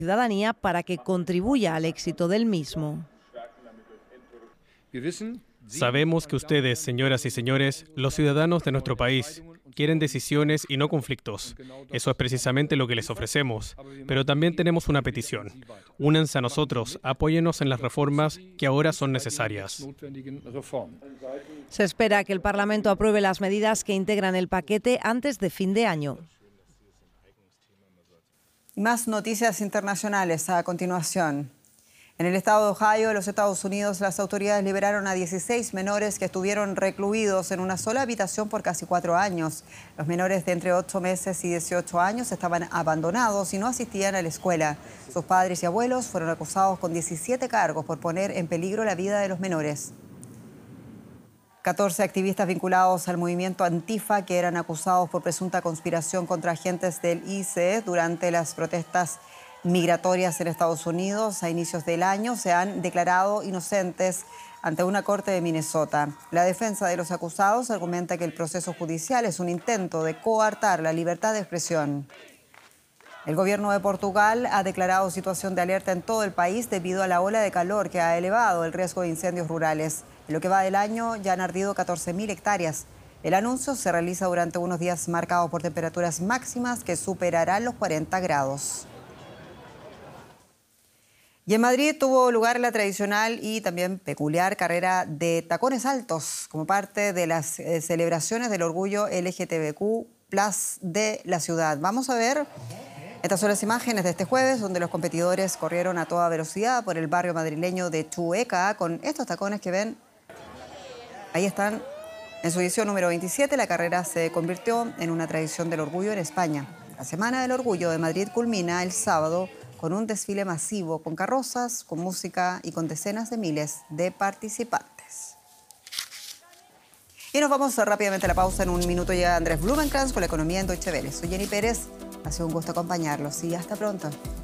ciudadanía para que contribuya al éxito del mismo. Sabemos que ustedes, señoras y señores, los ciudadanos de nuestro país, quieren decisiones y no conflictos. Eso es precisamente lo que les ofrecemos. Pero también tenemos una petición. Únanse a nosotros, apóyennos en las reformas que ahora son necesarias. Se espera que el Parlamento apruebe las medidas que integran el paquete antes de fin de año. Más noticias internacionales a continuación. En el estado de Ohio, de los Estados Unidos, las autoridades liberaron a 16 menores que estuvieron recluidos en una sola habitación por casi 4 años. Los menores de entre 8 meses y 18 años estaban abandonados y no asistían a la escuela. Sus padres y abuelos fueron acusados con 17 cargos por poner en peligro la vida de los menores. 14 activistas vinculados al movimiento Antifa que eran acusados por presunta conspiración contra agentes del ICE durante las protestas migratorias en Estados Unidos a inicios del año se han declarado inocentes ante una corte de Minnesota. La defensa de los acusados argumenta que el proceso judicial es un intento de coartar la libertad de expresión. El gobierno de Portugal ha declarado situación de alerta en todo el país debido a la ola de calor que ha elevado el riesgo de incendios rurales. En lo que va del año ya han ardido 14.000 hectáreas. El anuncio se realiza durante unos días marcados por temperaturas máximas que superarán los 40 grados. Y en Madrid tuvo lugar la tradicional y también peculiar carrera de tacones altos como parte de las celebraciones del orgullo LGTBQ+ de la ciudad. Vamos a ver, estas son las imágenes de este jueves donde los competidores corrieron a toda velocidad por el barrio madrileño de Chueca con estos tacones que ven. Ahí están. En su edición número 27, la carrera se convirtió en una tradición del orgullo en España. La Semana del Orgullo de Madrid culmina el sábado con un desfile masivo, con carrozas, con música y con decenas de miles de participantes. Y nos vamos rápidamente a la pausa. En un minuto llega Andrés Blumenkrantz con la economía en Deutsche Welle. Soy Jenny Pérez, ha sido un gusto acompañarlos y hasta pronto.